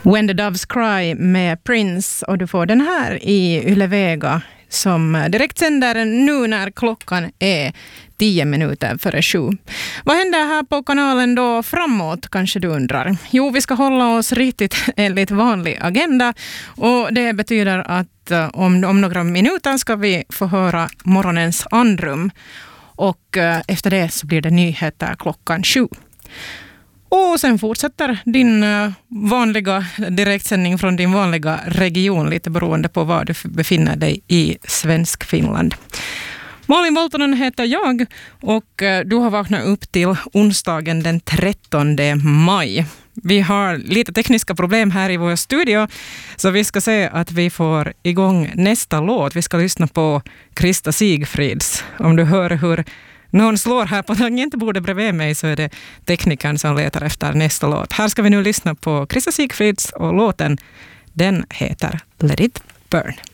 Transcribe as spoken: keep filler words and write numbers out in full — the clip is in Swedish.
When the Doves Cry med Prince, och du får den här i Yle Vega som direkt sänder nu när klockan är tio minuter före sju. Vad händer här på kanalen då framåt, kanske du undrar? Jo, vi ska hålla oss riktigt enligt vanlig agenda, och det betyder att om, om några minuter ska vi få höra morgonens andrum, och efter det så blir det nyheter klockan sju. Och sen fortsätter din vanliga direktsändning från din vanliga region, lite beroende på var du befinner dig i svensk Finland. Malin Voltonen heter jag, och du har vaknat upp till onsdagen den trettonde maj. Vi har lite tekniska problem här i vår studio, så vi ska se att vi får igång nästa låt. Vi ska lyssna på Krista Sigfrids. Om du hör hur någon slår här på tangentbordet bredvid mig, så är det teknikern som letar efter nästa låt. Här ska vi nu lyssna på Krista Sigfrids, och låten, den heter Let It Burn.